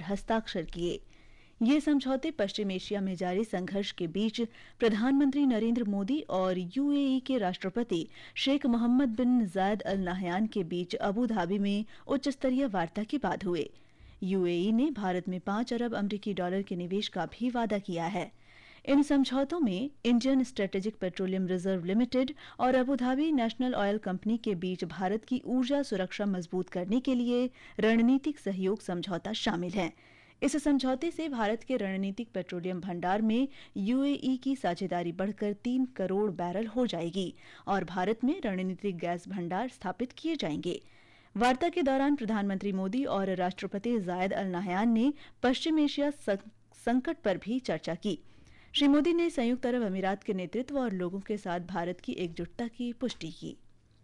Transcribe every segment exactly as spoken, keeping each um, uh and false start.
हस्ताक्षर किए। ये समझौते पश्चिम एशिया में जारी संघर्ष के बीच प्रधानमंत्री नरेंद्र मोदी और यूएई के राष्ट्रपति शेख मोहम्मद बिन जायद अल नाहयान के बीच अबू धाबी में उच्च स्तरीय वार्ता के बाद हुए। यूएई ने भारत में पांच अरब अमरीकी डॉलर के निवेश का भी वादा किया है। इन समझौतों में Indian strategic petroleum reserve limited और Abu Dhabi national oil company के बीच भारत की ऊर्जा सुरक्षा मजबूत करने के लिए रणनीतिक सहयोग समझौता शामिल है। इस समझौते से भारत के रणनीतिक पेट्रोलियम भंडार में यूएई की साझेदारी बढ़कर तीन करोड़ बैरल हो जाएगी और भारत में रणनीतिक गैस भंडार स्थापित किए जाएंगे। वार्ता के दौरान प्रधानमंत्री मोदी और राष्ट्रपति जायद अल नाहयान ने पश्चिम एशिया संकट पर भी चर्चा की। श्री मोदी ने संयुक्त अरब अमीरात के नेतृत्व और लोगों के साथ भारत की एकजुटता की पुष्टि की।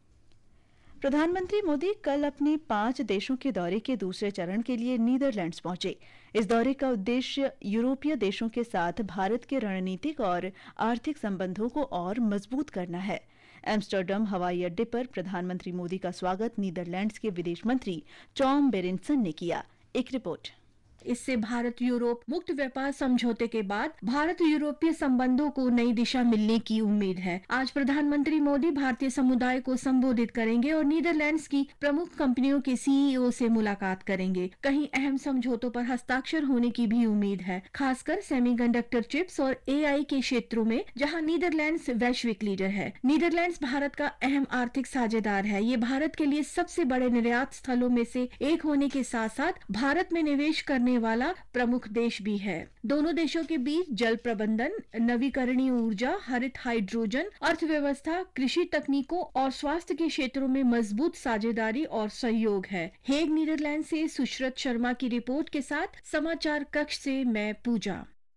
प्रधानमंत्री मोदी कल अपने पांच देशों के दौरे के दूसरे चरण के लिए नीदरलैंड्स पहुंचे। इस दौरे का उद्देश्य यूरोपीय देशों के साथ भारत के रणनीतिक और आर्थिक संबंधों को और मजबूत करना है। एम्स्टर्डम हवाई अड्डे पर प्रधानमंत्री मोदी का स्वागत नीदरलैंड्स के विदेश मंत्री टॉम बेरेंसन ने किया। एक रिपोर्ट। इससे भारत यूरोप मुक्त व्यापार समझौते के बाद भारत यूरोपीय संबंधों को नई दिशा मिलने की उम्मीद है। आज प्रधानमंत्री मोदी भारतीय समुदाय को संबोधित करेंगे और नीदरलैंड्स की प्रमुख कंपनियों के सीईओ से मुलाकात करेंगे। कहीं अहम समझौतों पर हस्ताक्षर होने की भी उम्मीद है, खासकर सेमीकंडक्टर चिप्स और एआई के क्षेत्रों में, जहां नीदरलैंड्स वैश्विक लीडर है। नीदरलैंड्स भारत का अहम आर्थिक साझेदार है। ये भारत के लिए सबसे बड़े निर्यात स्थलों में से एक होने के साथ साथ भारत में निवेश करने वाला प्रमुख देश भी है। दोनों देशों के बीच जल प्रबंधन, नवीकरणीय ऊर्जा, हरित हाइड्रोजन, अर्थव्यवस्था, कृषि तकनीकों और स्वास्थ्य के क्षेत्रों में मजबूत साझेदारी और सहयोग है। हेग, नीदरलैंड से सुश्रत शर्मा की रिपोर्ट के साथ समाचार कक्ष से मैं पूजा।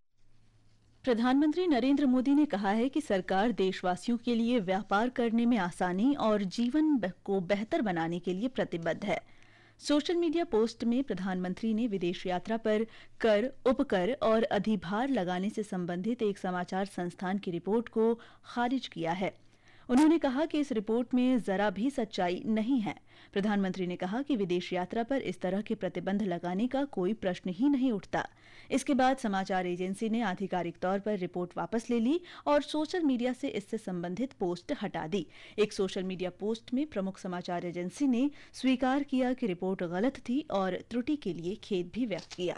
प्रधानमंत्री नरेंद्र मोदी ने कहा है कि सरकार देशवासियों के लिए व्यापार करने में आसानी और जीवन को बेहतर बनाने के लिए प्रतिबद्ध है। सोशल मीडिया पोस्ट में प्रधानमंत्री ने विदेश यात्रा पर कर, उपकर और अधिभार लगाने से संबंधित एक समाचार संस्थान की रिपोर्ट को खारिज किया है। उन्होंने कहा कि इस रिपोर्ट में जरा भी सच्चाई नहीं है। प्रधानमंत्री ने कहा कि विदेश यात्रा पर इस तरह के प्रतिबंध लगाने का कोई प्रश्न ही नहीं उठता। इसके बाद समाचार एजेंसी ने आधिकारिक तौर पर रिपोर्ट वापस ले ली और सोशल मीडिया से इससे संबंधित पोस्ट हटा दी। एक सोशल मीडिया पोस्ट में प्रमुख समाचार एजेंसी ने स्वीकार किया कि रिपोर्ट गलत थी और त्रुटि के लिए खेद भी व्यक्त किया।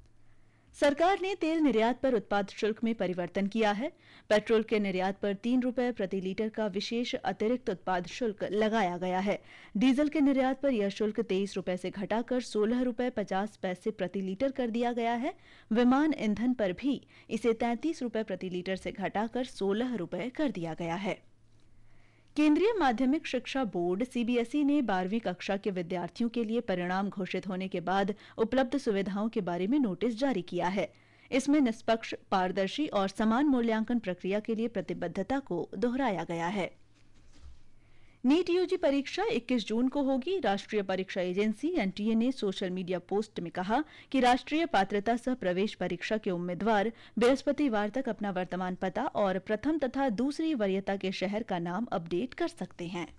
सरकार ने तेल निर्यात पर उत्पाद शुल्क में परिवर्तन किया है। पेट्रोल के निर्यात पर तीन रुपए प्रति लीटर का विशेष अतिरिक्त उत्पाद शुल्क लगाया गया है। डीजल के निर्यात पर यह शुल्क तेईस रुपए से घटाकर सोलह रुपए पचास पैसे प्रति लीटर कर दिया गया है। विमान ईंधन पर भी इसे तैंतीस रुपए प्रति लीटर से घटाकर सोलह रुपए कर दिया गया है। केंद्रीय माध्यमिक शिक्षा बोर्ड सीबीएसई ने बारहवीं कक्षा के विद्यार्थियों के लिए परिणाम घोषित होने के बाद उपलब्ध सुविधाओं के बारे में नोटिस जारी किया है। इसमें निष्पक्ष, पारदर्शी और समान मूल्यांकन प्रक्रिया के लिए प्रतिबद्धता को दोहराया गया है। नीट यूजी परीक्षा इक्कीस जून को होगी। राष्ट्रीय परीक्षा एजेंसी एनटीए ने सोशल मीडिया पोस्ट में कहा कि राष्ट्रीय पात्रता सह प्रवेश परीक्षा के उम्मीदवार बृहस्पतिवार तक अपना वर्तमान पता और प्रथम तथा दूसरी वरीयता के शहर का नाम अपडेट कर सकते हैं।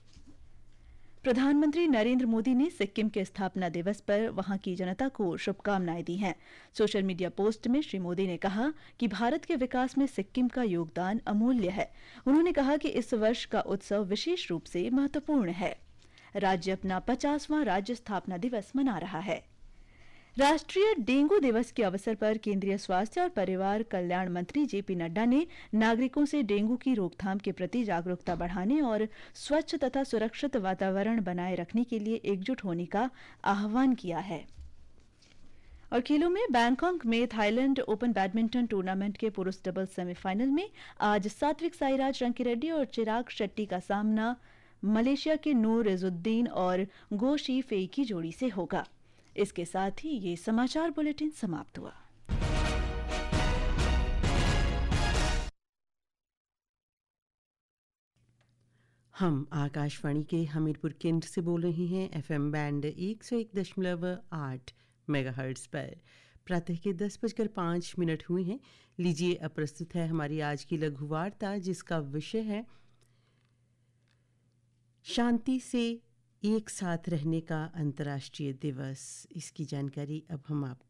प्रधानमंत्री नरेंद्र मोदी ने सिक्किम के स्थापना दिवस पर वहां की जनता को शुभकामनाएं दी हैं। सोशल मीडिया पोस्ट में श्री मोदी ने कहा कि भारत के विकास में सिक्किम का योगदान अमूल्य है। उन्होंने कहा कि इस वर्ष का उत्सव विशेष रूप से महत्वपूर्ण है। राज्य अपना पचासवां राज्य स्थापना दिवस मना रहा है। राष्ट्रीय डेंगू दिवस के अवसर पर केंद्रीय स्वास्थ्य और परिवार कल्याण मंत्री जेपी नड्डा ने नागरिकों से डेंगू की रोकथाम के प्रति जागरूकता बढ़ाने और स्वच्छ तथा सुरक्षित वातावरण बनाए रखने के लिए एकजुट होने का आह्वान किया है। और खेलों में बैंकॉक में थाईलैंड ओपन बैडमिंटन टूर्नामेंट के पुरुष डबल्स सेमीफाइनल में आज सात्विक साईराज रंकीरेड्डी और चिराग शेट्टी का सामना मलेशिया के नूर इजुद्दीन और गो शी फेई की जोड़ी से होगा। इसके साथ ही ये समाचार बुलेटिन समाप्त हुआ। हम आकाशवाणी के हमीरपुर केंद्र से बोल रहे हैं एफएम बैंड एक सौ एक दशमलव आठ मेगाहर्ट्ज पर। प्रातः के दस बजकर पाँच मिनट हुए हैं। लीजिए अब प्रस्तुत है हमारी आज की लघु वार्ता, जिसका विषय है शांति से एक साथ रहने का अंतर्राष्ट्रीय दिवस। इसकी जानकारी अब हम आपको